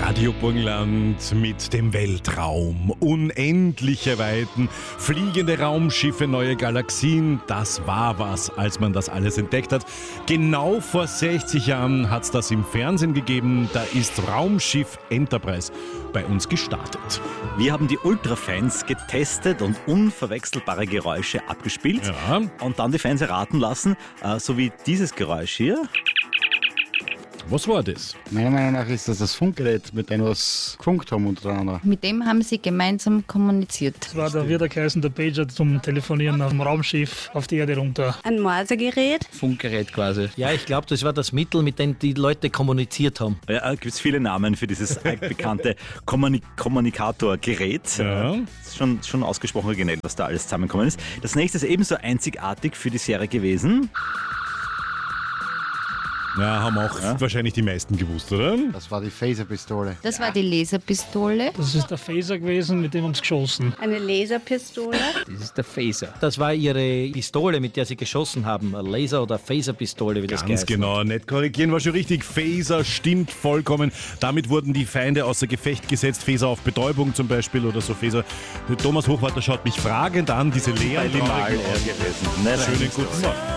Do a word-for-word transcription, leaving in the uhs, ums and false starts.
Radio Burgenland mit dem Weltraum. Unendliche Weiten, fliegende Raumschiffe, neue Galaxien. Das war was, als man das alles entdeckt hat. Genau vor sechzig Jahren hat es das im Fernsehen gegeben. Da ist Raumschiff Enterprise bei uns gestartet. Wir haben die Ultra-Fans getestet und unverwechselbare Geräusche abgespielt. Ja. Und dann die Fans erraten lassen, äh, so wie dieses Geräusch hier. Was war das? Meiner Meinung nach ist das das Funkgerät, mit dem wir es gefunkt haben untereinander. Mit dem haben sie gemeinsam kommuniziert. Das war der Wiedergeheißen der Pager zum Telefonieren auf dem Raumschiff auf die Erde runter. Ein Morsegerät. Funkgerät quasi. Ja, ich glaube, das war das Mittel, mit dem die Leute kommuniziert haben. Ja, gibt es viele Namen für dieses bekannte Kommunik- Kommunikatorgerät. Ja. Ist schon, schon ausgesprochen originell, was da alles zusammengekommen ist. Das nächste ist ebenso einzigartig für die Serie gewesen. Ja, haben auch Ja. wahrscheinlich die meisten gewusst, oder? Das war die Phaserpistole. Das war die Laserpistole. Das ist der Phaser gewesen, mit dem haben sie geschossen. Eine Laserpistole. Das ist der Phaser. Das war ihre Pistole, mit der sie geschossen haben. Eine Laser- oder Phaserpistole, wie das Ganz geheißen genau, nicht korrigieren, war schon richtig. Phaser stimmt vollkommen. Damit wurden die Feinde außer Gefecht gesetzt. Phaser auf Betäubung zum Beispiel oder so. Phaser. Thomas Hochwarter schaut mich fragend an, diese leeren, Limal traurigen Augen. gewesen. Nicht Schönen guten Morgen.